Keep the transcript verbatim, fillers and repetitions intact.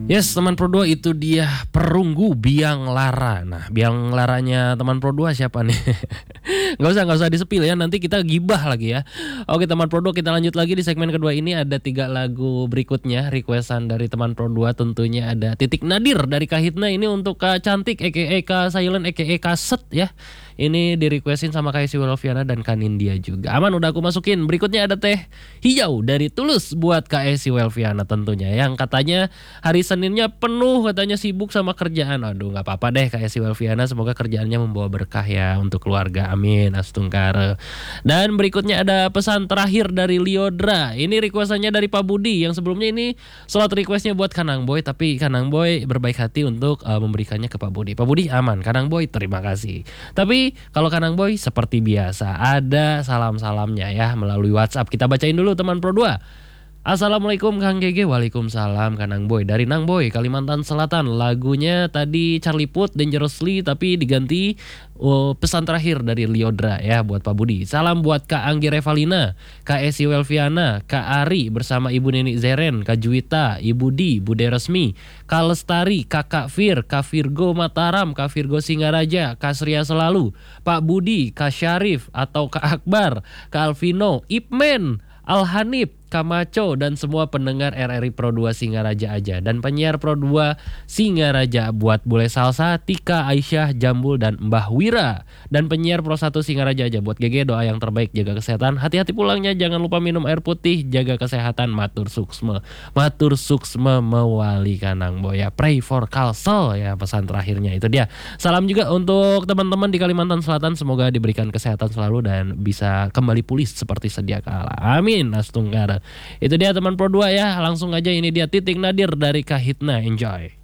Yes, teman Pro dua itu dia Perunggu Biang Lara. Nah, Biang Laranya teman Pro dua siapa nih? Nggak usah, nggak usah disepil ya, nanti kita gibah lagi ya. Oke teman Pro dua, kita lanjut lagi di segmen kedua ini. Ada tiga lagu berikutnya, requestan dari teman Pro dua. Tentunya ada Titik Nadir dari Kahitna. Ini untuk Kak Cantik, aka Kak Silent, aka Kak Set ya. Ini di requestin sama Kak Esi Welfiana dan Kak Nindya juga. Aman, udah aku masukin. Berikutnya ada Teh Hijau dari Tulus buat Kak Esi Welfiana tentunya, yang katanya hari Seninnya penuh, katanya sibuk sama kerjaan. Aduh, nggak apa-apa deh Kak Esi Welfiana, semoga kerjaannya membawa berkah ya untuk keluarga. Amin, astungkara. Dan berikutnya ada pesan terakhir dari Liodra. Ini requestannya dari Pak Budi, yang sebelumnya ini slot requestnya buat Kanang Boy, tapi Kanang Boy berbaik hati untuk uh, memberikannya ke Pak Budi. Pak Budi aman, Kanang Boy terima kasih. Tapi kalau Kanang Boy seperti biasa ada salam-salamnya ya melalui WhatsApp. Kita bacain dulu teman Pro dua. Assalamualaikum Kang Gege. Waalaikumsalam Kanang Boy. Dari Nang Boy, Kalimantan Selatan. Lagunya tadi Charlie Puth, Dangerously, tapi diganti oh, pesan terakhir dari Liodra ya buat Pak Budi. Salam buat Kak Anggi Revalina, Kak Esi Welfiana, Kak Ari bersama Ibu Neni Zeren, Kak Juwita, Ibu Di, Bude Resmi, Kak Lestari, Kakak Fir, Kak Virgo Mataram, Kak Virgo Singaraja, Kak Sria Selalu, Pak Budi, Kak Syarif atau Kak Akbar, Kak Alvino, Ipmen, Al-Hanif, Kamaco, dan semua pendengar R R I Pro dua Singaraja aja. Dan penyiar Pro dua Singaraja buat Bule Salsa, Tika, Aisyah, Jambul, dan Mbah Wira. Dan penyiar Pro satu Singaraja aja buat G G, doa yang terbaik, jaga kesehatan, hati-hati pulangnya, jangan lupa minum air putih, jaga kesehatan, matur suksme. Matur suksme mewali Kanang Boy ya. Pray for Kalsel ya, pesan terakhirnya itu dia. Salam juga untuk teman-teman di Kalimantan Selatan, semoga diberikan kesehatan selalu dan bisa kembali pulih seperti sedia kala. Amin, astungkara. Itu dia teman Pro dua ya, langsung aja ini dia Titik Nadir dari Kahitna. Enjoy.